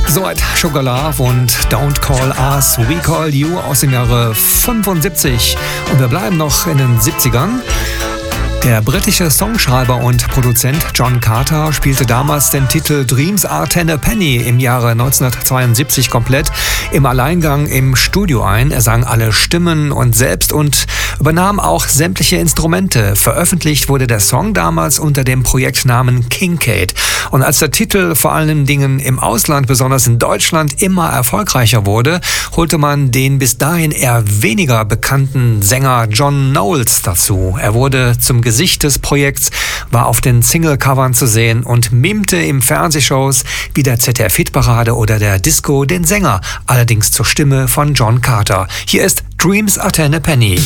Soweit Sugar Love und Don't Call Us, We Call You aus dem Jahre 75. Und wir bleiben noch in den 70ern. Der britische Songschreiber und Produzent John Carter spielte damals den Titel Dreams Are Ten a Penny im Jahre 1972 komplett im Alleingang im Studio ein. Er sang alle Stimmen und selbst und übernahm auch sämtliche Instrumente. Veröffentlicht wurde der Song damals unter dem Projektnamen Kincaid. Und als der Titel vor allen Dingen im Ausland, besonders in Deutschland, immer erfolgreicher wurde, holte man den bis dahin eher weniger bekannten Sänger John Knowles dazu. Er wurde zum Gesicht des Projekts, war auf den Single-Covern zu sehen und mimte im Fernsehshows wie der ZDF-Hitparade oder der Disco den Sänger, allerdings zur Stimme von John Carter. Hier ist Dreams Are Ten a Penny.